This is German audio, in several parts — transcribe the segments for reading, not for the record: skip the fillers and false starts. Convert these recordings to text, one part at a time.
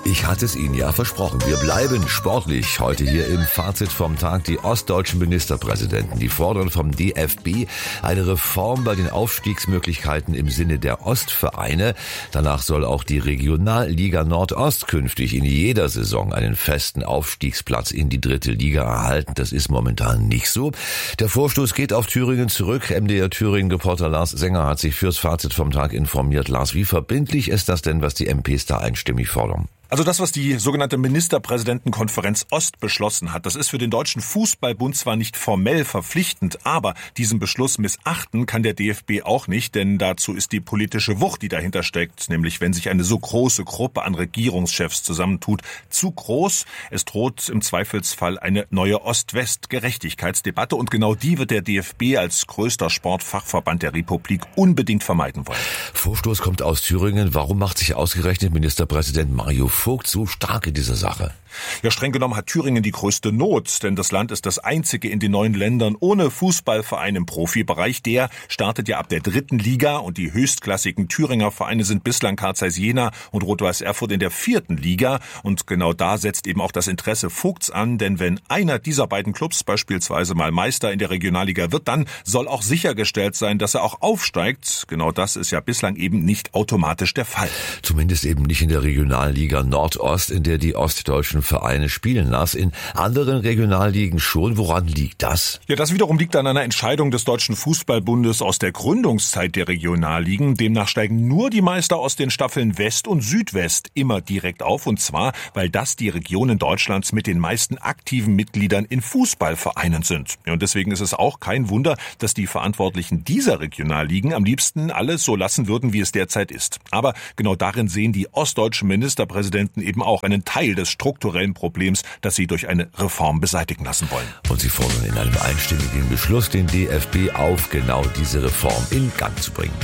Ich hatte es Ihnen ja versprochen. Wir bleiben sportlich. Heute hier im Fazit vom Tag die ostdeutschen Ministerpräsidenten. Die fordern vom DFB eine Reform bei den Aufstiegsmöglichkeiten im Sinne der Ostvereine. Danach soll auch die Regionalliga Nordost künftig in jeder Saison einen festen Aufstiegsplatz in die 3. Liga erhalten. Das ist momentan nicht so. Der Vorstoß geht auf Thüringen zurück. MDR Thüringen-Reporter Lars Sänger hat sich fürs Fazit vom Tag informiert. Lars, wie verbindlich ist das denn, was die MPs da einstimmig fordern? Also das, was die sogenannte Ministerpräsidentenkonferenz Ost beschlossen hat, das ist für den Deutschen Fußballbund zwar nicht formell verpflichtend, aber diesen Beschluss missachten kann der DFB auch nicht, denn dazu ist die politische Wucht, die dahinter steckt, nämlich wenn sich eine so große Gruppe an Regierungschefs zusammentut, zu groß. Es droht im Zweifelsfall eine neue Ost-West-Gerechtigkeitsdebatte und genau die wird der DFB als größter Sportfachverband der Republik unbedingt vermeiden wollen. Vorstoß kommt aus Thüringen. Warum macht sich ausgerechnet Ministerpräsident Mario Vogt so stark in dieser Sache? Ja, streng genommen hat Thüringen die größte Not, denn das Land ist das einzige in den neuen Ländern ohne Fußballverein im Profibereich. Der startet ja ab der 3. Liga und die höchstklassigen Thüringer Vereine sind bislang Carl Zeiss Jena und Rot-Weiß Erfurt in der 4. Liga. Und genau da setzt eben auch das Interesse Vogts an, denn wenn einer dieser beiden Clubs beispielsweise mal Meister in der Regionalliga wird, dann soll auch sichergestellt sein, dass er auch aufsteigt. Genau das ist ja bislang eben nicht automatisch der Fall. Zumindest eben nicht in der Regionalliga Nordost, in der die ostdeutschen Vereine spielen, Lars. In anderen Regionalligen schon. Woran liegt das? Ja, das wiederum liegt an einer Entscheidung des Deutschen Fußballbundes aus der Gründungszeit der Regionalligen. Demnach steigen nur die Meister aus den Staffeln West und Südwest immer direkt auf. Und zwar, weil das die Regionen Deutschlands mit den meisten aktiven Mitgliedern in Fußballvereinen sind. Ja, und deswegen ist es auch kein Wunder, dass die Verantwortlichen dieser Regionalligen am liebsten alles so lassen würden, wie es derzeit ist. Aber genau darin sehen die ostdeutschen Ministerpräsidenten eben auch einen Teil des strukturellen Problems, das sie durch eine Reform beseitigen lassen wollen. Und sie fordern in einem einstimmigen Beschluss den DFB auf, genau diese Reform in Gang zu bringen.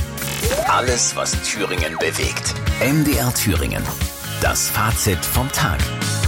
Alles, was Thüringen bewegt. MDR Thüringen. Das Fazit vom Tag.